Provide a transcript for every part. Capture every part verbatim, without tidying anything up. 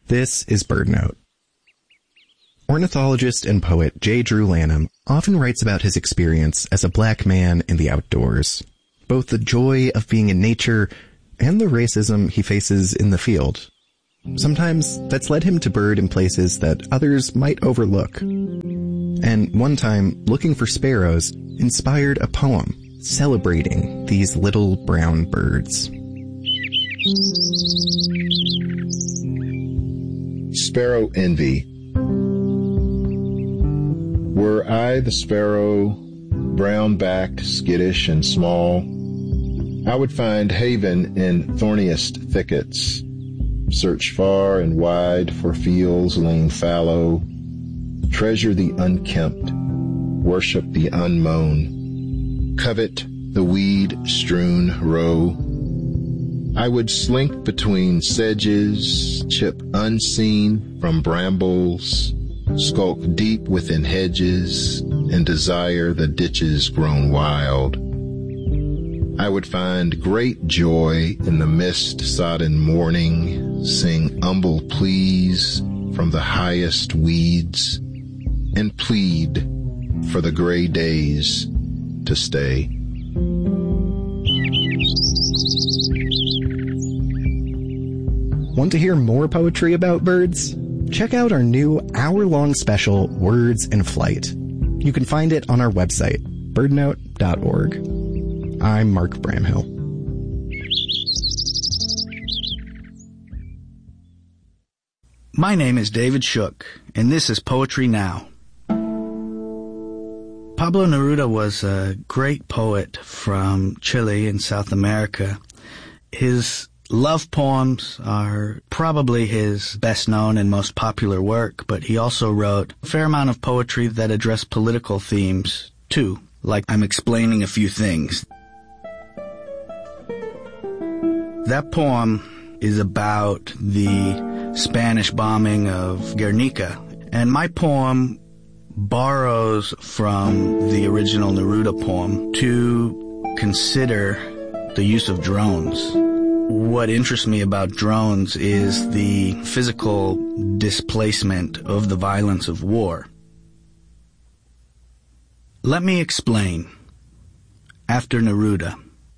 This is BirdNote. Ornithologist and poet J. Drew Lanham often writes about his experience as a black man in the outdoors, both the joy of being in nature and the racism he faces in the field. Sometimes that's led him to bird in places that others might overlook. And one time, looking for sparrows inspired a poem celebrating these little brown birds. Sparrow Envy. Were I the sparrow, brown-backed, skittish, and small, I would find haven in thorniest thickets, search far and wide for fields laying fallow, treasure the unkempt, worship the unmown, covet the weed-strewn row. I would slink between sedges, chip unseen from brambles, skulk deep within hedges, and desire the ditches grown wild. I would find great joy in the mist-sodden morning, sing humble pleas from the highest weeds, and plead for the gray days to stay. Want to hear more poetry about birds? Check out our new hour-long special, Words in Flight. You can find it on our website, birdnote dot org. I'm Mark Bramhill. My name is David Shook, and this is Poetry Now. Pablo Neruda was a great poet from Chile in South America. His love poems are probably his best known and most popular work, but he also wrote a fair amount of poetry that addressed political themes, too, like I'm Explaining a Few Things. That poem is about the Spanish bombing of Guernica, and my poem borrows from the original Neruda poem to consider the use of drones. What interests me about drones is the physical displacement of the violence of war. Let me explain. After Neruda.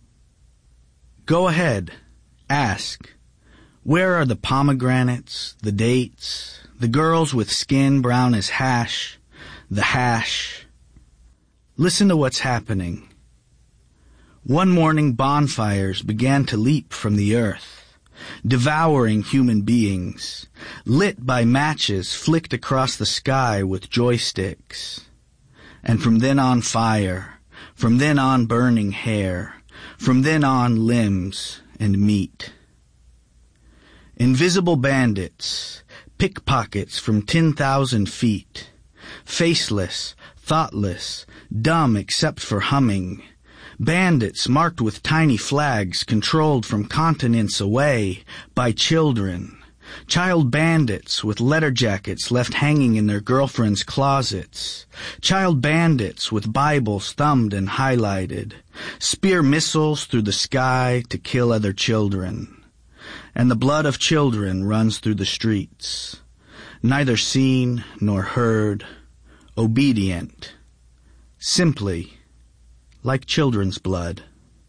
Go ahead, ask. Where are the pomegranates, the dates, the girls with skin brown as hash, the hash? Listen to what's happening. One morning bonfires began to leap from the earth, devouring human beings, lit by matches flicked across the sky with joysticks. And from then on fire, from then on burning hair, from then on limbs and meat. Invisible bandits, pickpockets from ten thousand feet, faceless, thoughtless, dumb except for humming, bandits marked with tiny flags controlled from continents away by children, child bandits with letter jackets left hanging in their girlfriends' closets, child bandits with Bibles thumbed and highlighted, spear missiles through the sky to kill other children. And the blood of children runs through the streets, neither seen nor heard, obedient, simply like children's blood.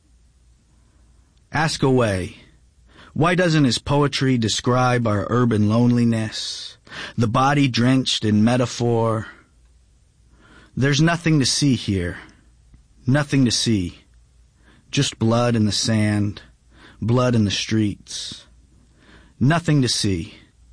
Ask away. Why doesn't his poetry describe our urban loneliness, the body drenched in metaphor? There's nothing to see here, nothing to see, just blood in the sand, blood in the streets, nothing to see.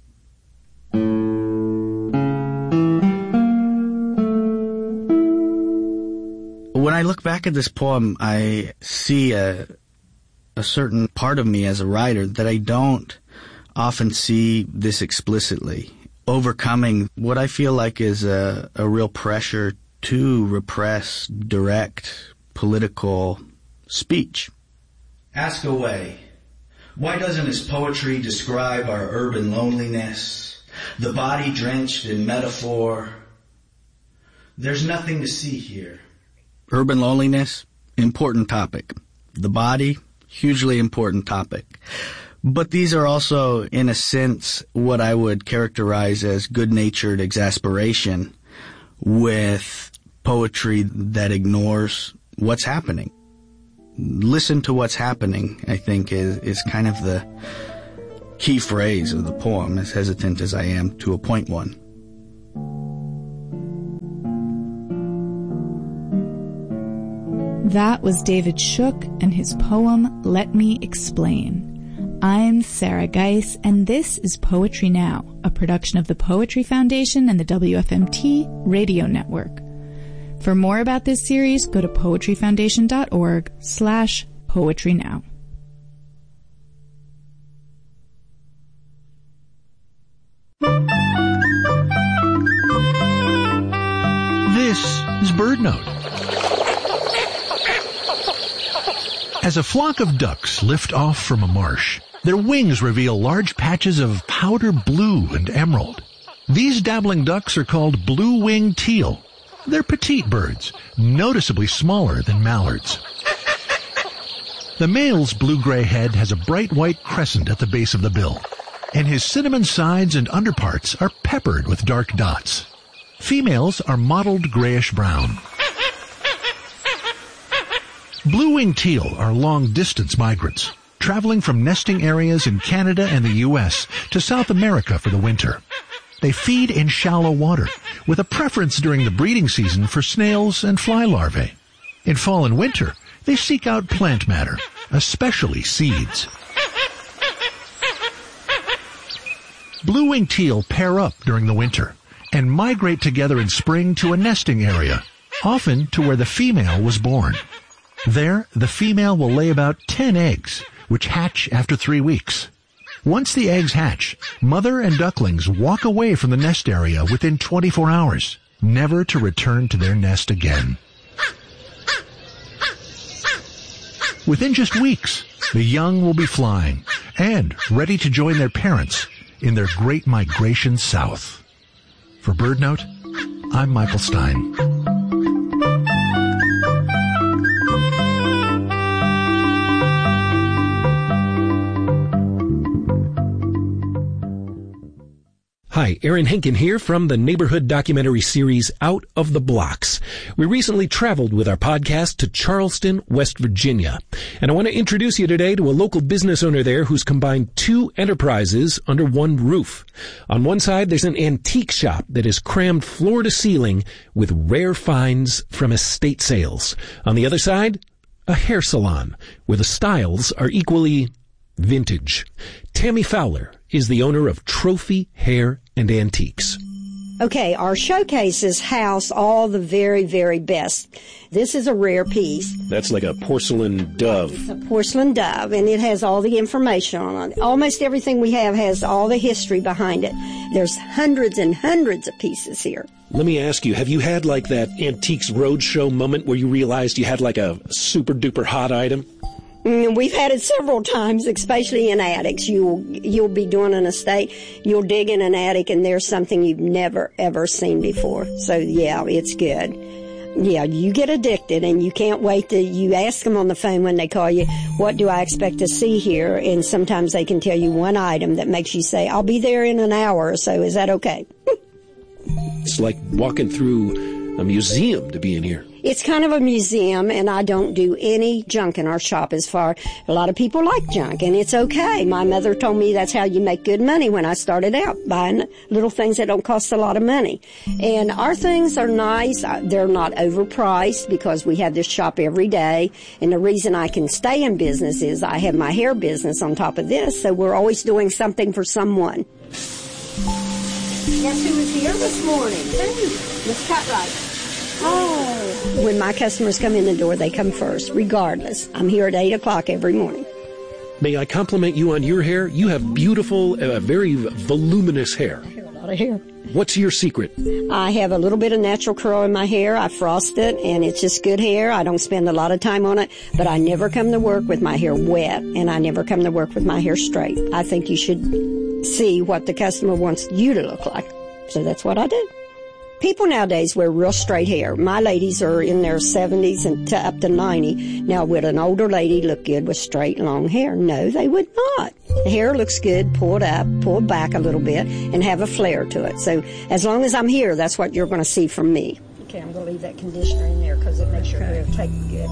When I look back at this poem, I see a, a certain part of me as a writer that I don't often see this explicitly, overcoming what I feel like is a, a real pressure to repress direct political speech. Ask away. Why doesn't his poetry describe our urban loneliness, the body drenched in metaphor? There's nothing to see here. Urban loneliness, important topic. The body, hugely important topic. But these are also, in a sense, what I would characterize as good-natured exasperation with poetry that ignores what's happening. Listen to what's happening, I think, is, is kind of the key phrase of the poem, as hesitant as I am to appoint one. That was David Shook and his poem, Let Me Explain. I'm Sarah Geis, and this is Poetry Now, a production of the Poetry Foundation and the W F M T Radio Network. For more about this series, go to poetryfoundation.org slash poetry now. This is Bird Note. As a flock of ducks lift off from a marsh, their wings reveal large patches of powder blue and emerald. These dabbling ducks are called blue-winged teal. They're petite birds, noticeably smaller than mallards. The male's blue-gray head has a bright white crescent at the base of the bill, and his cinnamon sides and underparts are peppered with dark dots. Females are mottled grayish-brown. Blue-winged teal are long-distance migrants, traveling from nesting areas in Canada and the U S to South America for the winter. They feed in shallow water, with a preference during the breeding season for snails and fly larvae. In fall and winter, they seek out plant matter, especially seeds. Blue-winged teal pair up during the winter and migrate together in spring to a nesting area, often to where the female was born. There, the female will lay about ten eggs, which hatch after three weeks. Once the eggs hatch, mother and ducklings walk away from the nest area within twenty-four hours, never to return to their nest again. Within just weeks, the young will be flying and ready to join their parents in their great migration south. For Bird Note, I'm Michael Stein. Hi, Aaron Henkin here from the neighborhood documentary series Out of the Blocks. We recently traveled with our podcast to Charleston, West Virginia. And I want to introduce you today to a local business owner there who's combined two enterprises under one roof. On one side, there's an antique shop that is crammed floor to ceiling with rare finds from estate sales. On the other side, a hair salon where the styles are equally vintage. Tammy Fowler is the owner of Trophy Hair and Antiques. Okay, our showcases house all the very, very best. This is a rare piece. That's like a porcelain dove. It's a porcelain dove, and it has all the information on it. Almost everything we have has all the history behind it. There's hundreds and hundreds of pieces here. Let me ask you, have you had like that Antiques Roadshow moment where you realized you had like a super duper hot item? We've had it several times, especially in attics. You'll, you'll be doing an estate, you'll dig in an attic, and there's something you've never, ever seen before. So, yeah, it's good. Yeah, you get addicted, and you can't wait to, you ask them on the phone when they call you, what do I expect to see here? And sometimes they can tell you one item that makes you say, I'll be there in an hour or so. Is that okay? It's like walking through a museum to be in here. It's kind of a museum, and I don't do any junk in our shop as far. A lot of people like junk, and it's okay. My mother told me that's how you make good money when I started out, buying little things that don't cost a lot of money. And our things are nice. They're not overpriced because we have this shop every day. And the reason I can stay in business is I have my hair business on top of this, so we're always doing something for someone. Guess who was here this morning? Who? Miss Cutright. Oh. When my customers come in the door, they come first, regardless. I'm here at eight o'clock every morning. May I compliment you on your hair? You have beautiful, uh, very voluminous hair. I have a lot of hair. What's your secret? I have a little bit of natural curl in my hair. I frost it, and it's just good hair. I don't spend a lot of time on it, but I never come to work with my hair wet, and I never come to work with my hair straight. I think you should see what the customer wants you to look like. So that's what I do. People nowadays wear real straight hair. My ladies are in their seventies and to up to ninety. Now, would an older lady look good with straight, long hair? No, they would not. The hair looks good, pulled up, pulled back a little bit, and have a flare to it. So as long as I'm here, that's what you're going to see from me. Okay, I'm going to leave that conditioner in there because it makes your hair take good.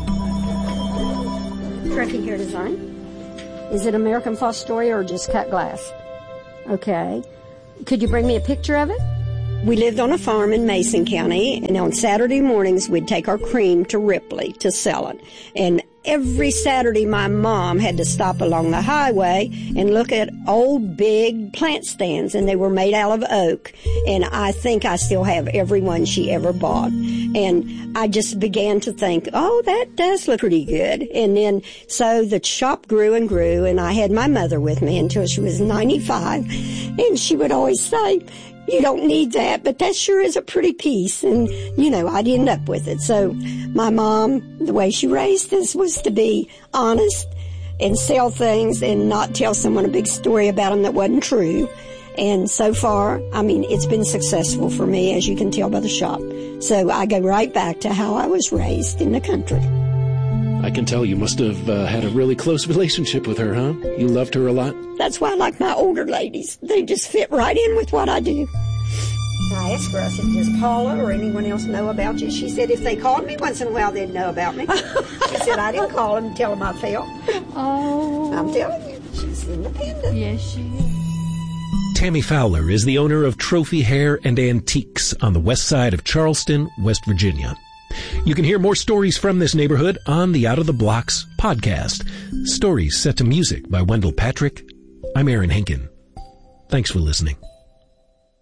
Treffy hair design. Is it American Fostoria or just cut glass? Okay. Could you bring me a picture of it? We lived on a farm in Mason County, and on Saturday mornings we'd take our cream to Ripley to sell it. And every Saturday my mom had to stop along the highway and look at old big plant stands, and they were made out of oak. And I think I still have every one she ever bought. And I just began to think, oh, that does look pretty good. And then so the shop grew and grew, and I had my mother with me until she was ninety-five. And she would always say, you don't need that, but that sure is a pretty piece. And, you know, I'd end up with it. So my mom, the way she raised us was to be honest and sell things and not tell someone a big story about them that wasn't true. And so far, I mean, it's been successful for me, as you can tell by the shop. So I go right back to how I was raised in the country. I can tell you must have uh, had a really close relationship with her, huh? You loved her a lot? That's why I like my older ladies. They just fit right in with what I do. I asked her, I said, does Paula or anyone else know about you? She said if they called me once in a while, they'd know about me. She said I didn't call them and tell them I fell. Oh. I'm telling you, she's independent. Yes, she is. Tammy Fowler is the owner of Trophy Hair and Antiques on the west side of Charleston, West Virginia. You can hear more stories from this neighborhood on the Out of the Blocks podcast. Stories set to music by Wendell Patrick. I'm Aaron Henkin. Thanks for listening.